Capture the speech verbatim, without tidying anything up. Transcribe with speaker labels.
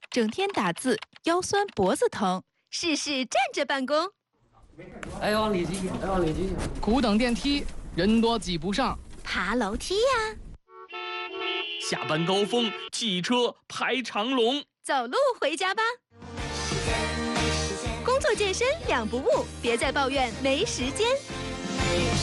Speaker 1: 整天打字，腰酸脖子疼，
Speaker 2: 试试站着办公。
Speaker 3: 哎，往里挤，哎，往里挤。
Speaker 4: 苦等电梯，人多挤不上。
Speaker 2: 爬楼梯呀、
Speaker 5: 下班高峰，汽车排长龙。
Speaker 2: 走路回家吧。工作健身两不误，别再抱怨没时间。